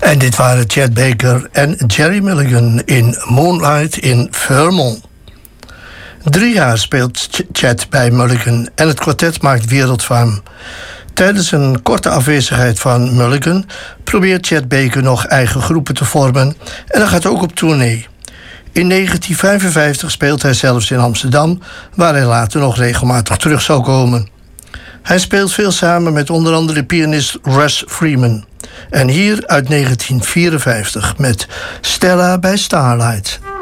En dit waren Chet Baker en Gerry Mulligan in Moonlight in Vermont. 3 jaar speelt Chet bij Mulligan en het kwartet maakt wereldfaam. Tijdens een korte afwezigheid van Mulligan probeert Chet Baker nog eigen groepen te vormen en hij gaat ook op tournee. In 1955 speelt hij zelfs in Amsterdam, waar hij later nog regelmatig terug zal komen. Hij speelt veel samen met onder andere pianist Russ Freeman. En hier uit 1954 met Stella bij Starlight.